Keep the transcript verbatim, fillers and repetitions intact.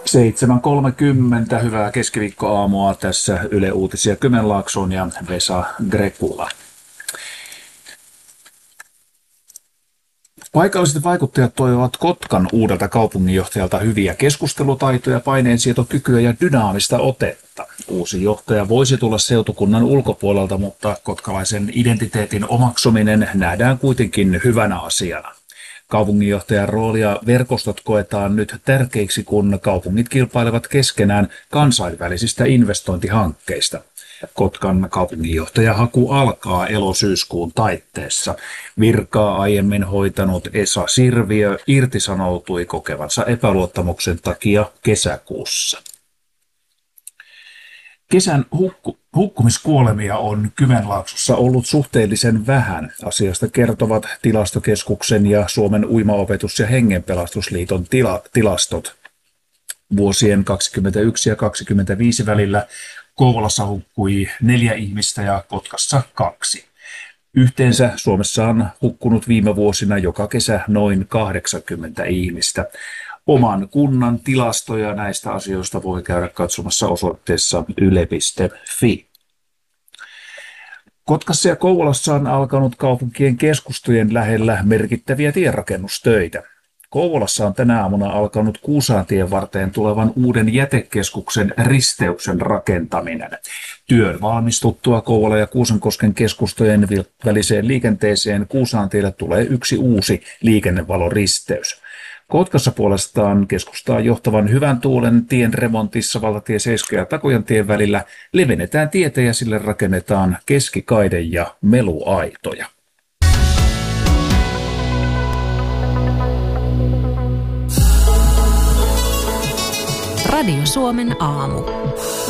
seitsemän kolmekymmentä, hyvää keskiviikkoaamua, tässä Yle Uutisia Kymenlaakson ja Vesa Grekula. Paikalliset vaikuttajat toivovat Kotkan uudelta kaupunginjohtajalta hyviä keskustelutaitoja, paineensietokykyä ja dynaamista otetta. Uusi johtaja voisi tulla seutukunnan ulkopuolelta, mutta kotkalaisen identiteetin omaksuminen nähdään kuitenkin hyvänä asiana. Kaupunginjohtajan roolia verkostot koetaan nyt tärkeiksi, kun kaupungit kilpailevat keskenään kansainvälisistä investointihankkeista. Kotkan kaupunginjohtajahaku alkaa elo-syyskuun taitteessa. Virkaa aiemmin hoitanut Esa Sirviö irtisanoutui kokevansa epäluottamuksen takia kesäkuussa. Kesän hukku, hukkumiskuolemia on Kymenlaaksossa ollut suhteellisen vähän. Asiasta kertovat Tilastokeskuksen ja Suomen uimaopetus- ja hengenpelastusliiton tila, tilastot. Vuosien kaksikymmentäyksi ja kaksikymmentäviisi välillä Kouvolassa hukkui neljä ihmistä ja Kotkassa kaksi. Yhteensä Suomessa on hukkunut viime vuosina joka kesä noin kahdeksankymmentä ihmistä. Oman kunnan tilastoja näistä asioista voi käydä katsomassa osoitteessa yle piste fi. Kotkassa ja Kouvolassa on alkanut kaupunkien keskustojen lähellä merkittäviä tienrakennustöitä. Kouvolassa on tänä aamuna alkanut Kuusaantien varteen tulevan uuden jätekeskuksen risteyksen rakentaminen. Työn valmistuttua Kouvola ja Kuusankosken keskustojen väliseen liikenteeseen Kuusaantielle tulee yksi uusi liikennevaloristeys. Kotkassa puolestaan keskustaa johtavan Hyvän Tuulen tien remontissa valtatie seitsemän ja Takojantien välillä levennetään tietä ja sille rakennetaan keskikaide ja meluaitoja. Radio Suomen aamu.